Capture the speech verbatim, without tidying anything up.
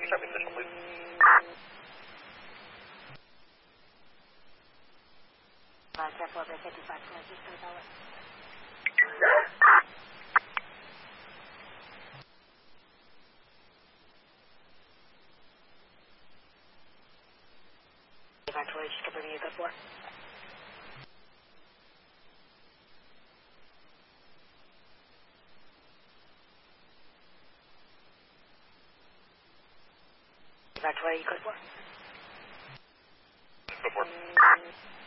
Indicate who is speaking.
Speaker 1: you start me position, please?
Speaker 2: Evacuate, just completing you good for. Evacuate, you good for.
Speaker 1: Go for.